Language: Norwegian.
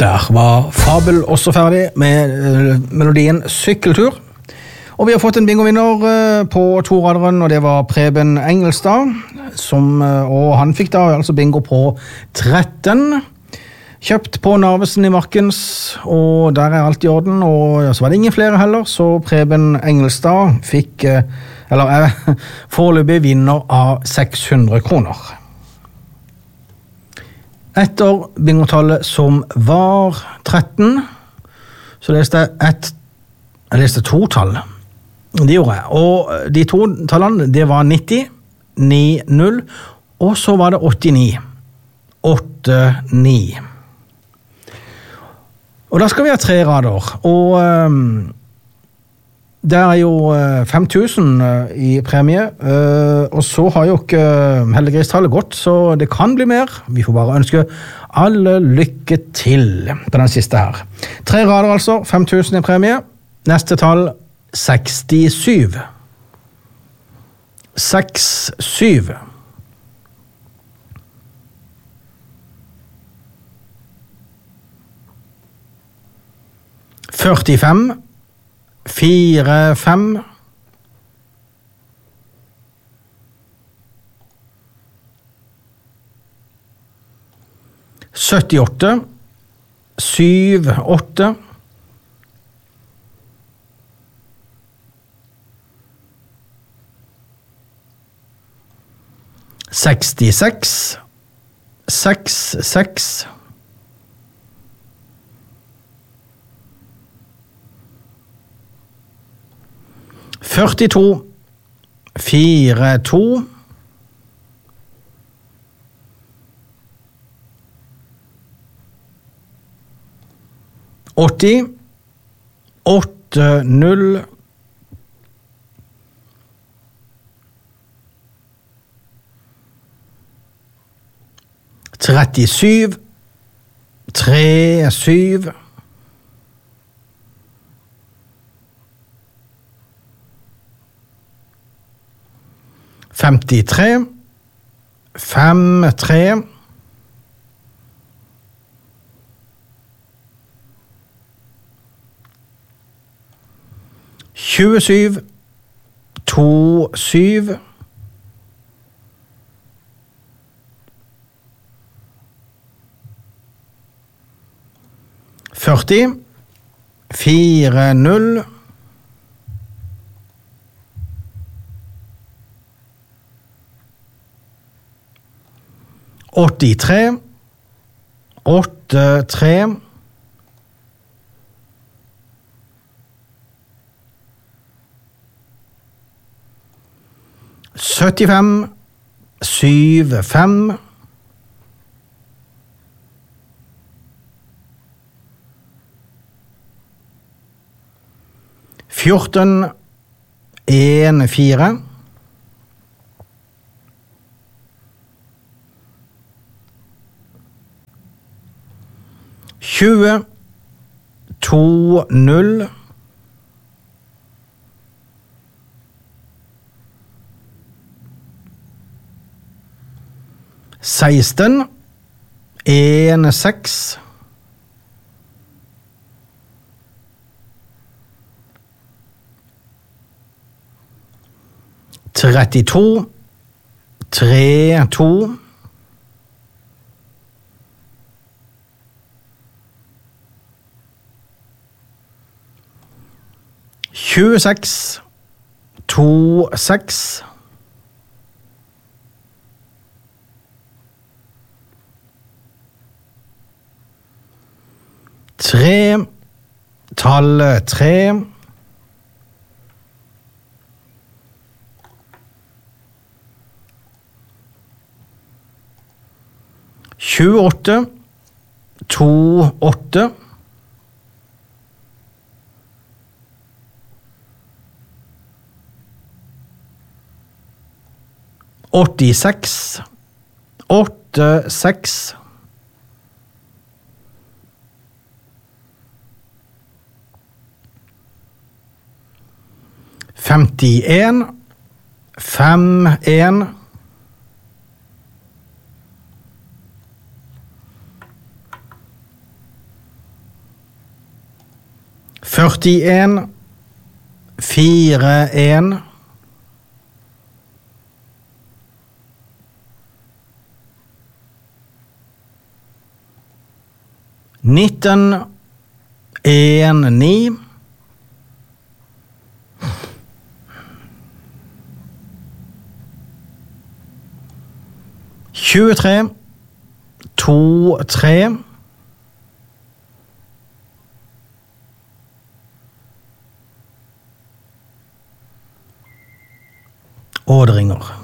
Der var Fabel også ferdig med melodien Sykkeltur. Og vi har fått en bingovinner på toraderen, og det var Preben Engelstad, og han fikk da altså bingo på 13. Kjøpt på Narvesen i Markens, og der er alt i orden, og så var det ingen flere heller, så Preben Engelstad er foreløpig vinner av 600 kroner. Etter bingotallet som var 13, så leste jeg to tall. Det gjorde jeg. Og de to tallene, det var 90, 9-0, og så var det 89. 8-9. Og da skal vi ha 3 rader, og det er jo 5000 i premie, og så har jo ikke heldiggristallet gått, så det kan bli mer. Vi får bare ønske alle lykke til på den siste her. 3 rader altså, 5000 i premie. Neste tall, 67. 6-7. «45, 4-5, 78, 7-8, 66, 6-6, 42, 4-2, 80, 8-0, 37, 3-7, 53, 5-3, 27, 2-7, 40, 4-0, 83, 8-3, 75, 7-5, 14, 1-4, 20, 2-0, 16, 1-6, 32, 3-2, 26, 2-6, 3, tallet 3, 28, 2-8, 86, 8-6, 51, 5-1, 28, 41 41 19 19 23 23 og det ringer.